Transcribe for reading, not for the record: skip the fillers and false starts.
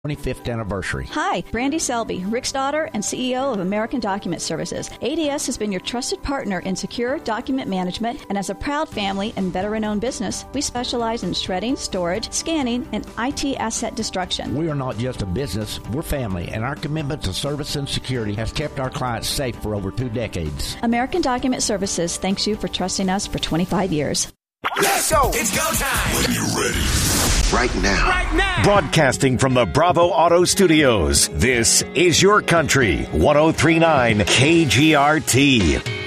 25th anniversary. Hi, Brandy Selby, Rick's daughter and CEO of American Document Services. ADS has been your trusted partner in secure document management, and as a proud family and veteran-owned business, we specialize in shredding, storage, scanning, and IT asset destruction. We are not just a business, we're family, and our commitment to service and security has kept our clients safe for over 2 decades. American Document Services thanks you for trusting us for 25 years. Let's go! It's go time! When you're ready. Right now. Right now. Broadcasting from the Bravo Auto Studios, this is Your Country, 103.9 KGRT.